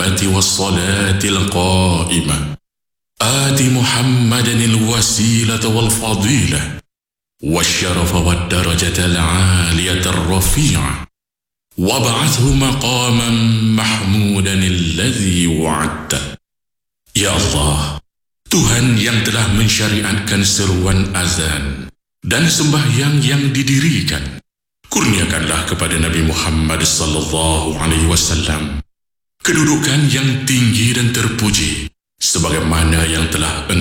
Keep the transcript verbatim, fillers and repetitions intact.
التامة والصلاة القائمة آت محمدا الوسيلة والفضيلة والشرف والدرجة العالية الرفيعة وابعثه مقاما محمودا الذي وعدته. Ya Allah, Tuhan yang telah mensyariatkan seruan azan dan sembahyang yang didirikan, kurniakanlah kepada Nabi Muhammad sallallahu alaihi wasallam kedudukan yang tinggi dan terpuji sebagaimana yang telah